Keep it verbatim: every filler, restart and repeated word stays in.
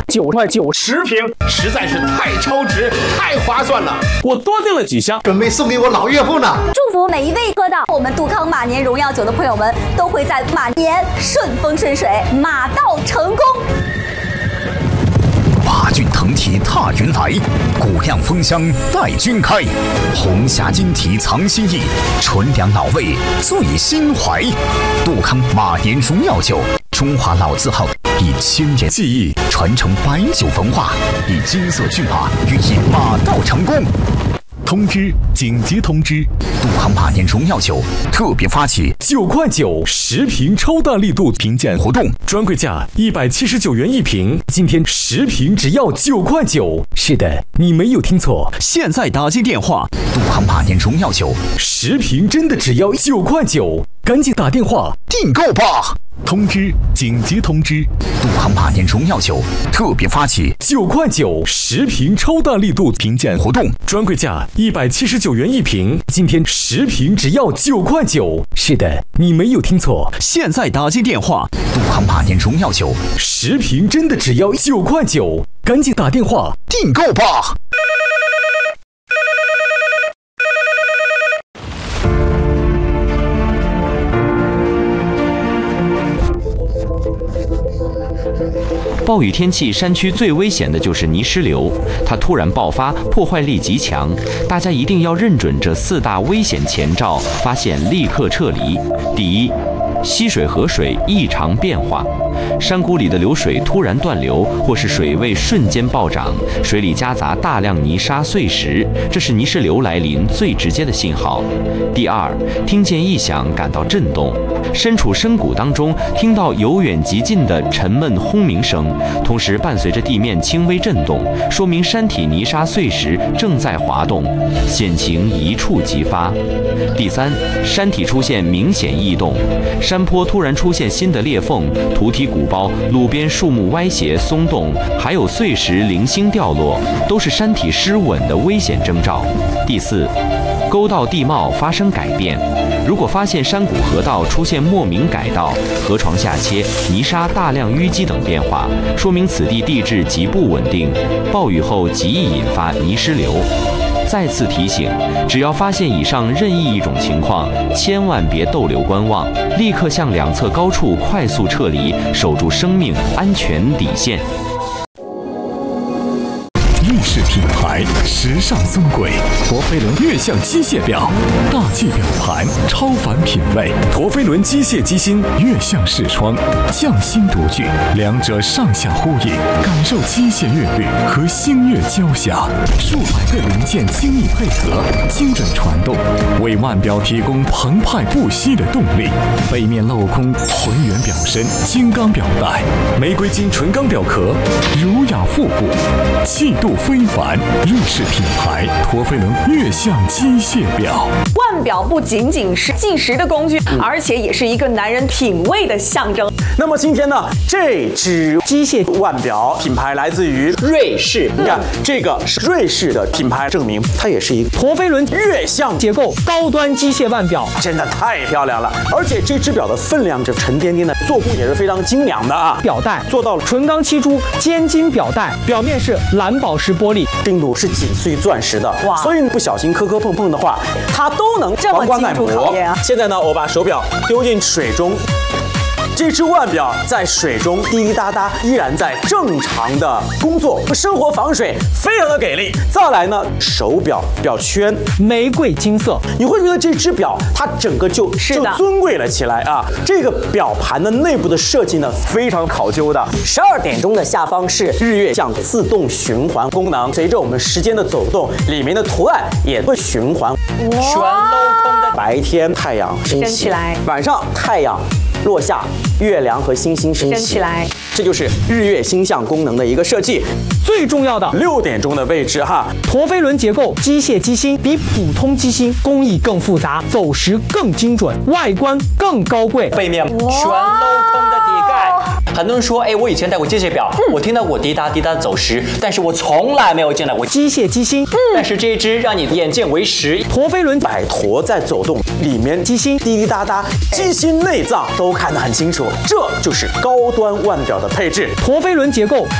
九块九十瓶，实在是太超值，太划算了。 我多订了几箱， 准备送给我老岳父呢。 祝福每一位喝到我们杜康马年荣耀酒的朋友们，都会在马年顺风顺水，马到成功。 八骏腾蹄踏云来，古酿风香待君开。红霞金蹄藏心意，纯粮老味醉心怀。杜康马年荣耀酒，中华老字号，以千年技艺传承白酒文化，以金色骏马寓意马到成功。通知！紧急通知！杜康马年荣耀酒特别发起九块九十瓶超大力度评鉴活动，专柜价一百七十九元一瓶，今天十瓶只要九块九。是的，你没有听错， 现在打进电话，杜康马年荣耀酒十瓶真的只要九块九，赶紧打电话订购吧！通知！紧急通知！杜康马年荣耀酒特别发起九块九十瓶超大力度评鉴活动，专柜价一百七十九元一瓶，今天十瓶只要九块九。是的，你没有听错， 现在打进电话，杜康马年荣耀酒十瓶真的只要九块九，赶紧打电话订购吧！ 暴雨天气，山区最危险的就是泥石流，它突然爆发，破坏力极强。大家一定要认准这四大危险前兆，发现立刻撤离。第一，溪水河水异常变化，山谷里的流水突然断流，或是水位瞬间暴涨，水里夹杂大量泥沙碎石，这是泥石流来临最直接的信号。第二，听见异响感到震动，身处深谷当中，听到由远及近的沉闷轰鸣声，同时伴随着地面轻微震动，说明山体泥沙碎石正在滑动，险情一触即发。第三，山体出现明显异动，山坡突然出现新的裂缝，土体鼓包，路边树木歪斜松动，还有碎石零星掉落，都是山体失稳的危险征兆。第四，沟道地貌发生改变，如果发现山谷河道出现莫名改道、河床下切、泥沙大量淤积等变化，说明此地地质极不稳定，暴雨后极易引发泥石流。再次提醒，只要发现以上任意一种情况，千万别逗留观望，立刻向两侧高处快速撤离，守住生命安全底线。 瑞士品牌，时尚尊贵，陀飞轮悦享机械表，大气表盘，超凡品味。陀飞轮机械机芯，悦享视窗，匠心独具，两者上下呼应，感受机械韵律和星月交响。数百个零件精密配合，精准传动，为腕表提供澎湃不息的动力。背面镂空浑圆表身，金刚表带，玫瑰金纯钢表壳，儒雅复古，气度非凡。瑞士品牌陀飞轮悦享机械表。 腕表不仅仅是计时的工具，而且也是一个男人品味的象征。 那么今天呢，这只机械腕表品牌来自于瑞士，你看这个是瑞士的品牌证明，它也是一个陀飞轮悦享结构高端机械腕表， 真的太漂亮了。而且这只表的分量这沉甸甸的，做工也是非常精良的啊。 表带做到了纯钢漆珠尖金表带，表面是蓝宝石玻璃， 硬度是紧碎钻石的，哇！所以你不小心磕磕碰碰的话，它都能防刮耐磨。现在呢，我把手表丢进水中。这只腕表在水中滴滴答答，依然在正常的工作，生活防水非常的给力。再来呢，手表表圈玫瑰金色， 你会觉得这只表它整个就就尊贵了起来啊。这个表盘的内部的设计呢，非常考究的。十二点钟的下方是日月相自动循环功能，随着我们时间的走动，里面的图案也会循环。全镂空的，白天太阳升起来，晚上太阳落下，月亮和星星升起来，这就是日月星象功能的一个设计。 最重要的六点钟的位置哈， 陀飞轮结构机械机芯比普通机芯工艺更复杂，走时更精准，外观更高贵。 背面全镂空的底盖，很多人说，哎，我以前戴过机械表，嗯、我听到过滴答滴答的走时，但是我从来没有见到过机械机芯。嗯， 但是这一只让你眼见为实， 陀飞轮摆陀在走动，里面机芯滴滴答答，机芯内脏都看得很清楚，这就是高端腕表的配置。 陀飞轮结构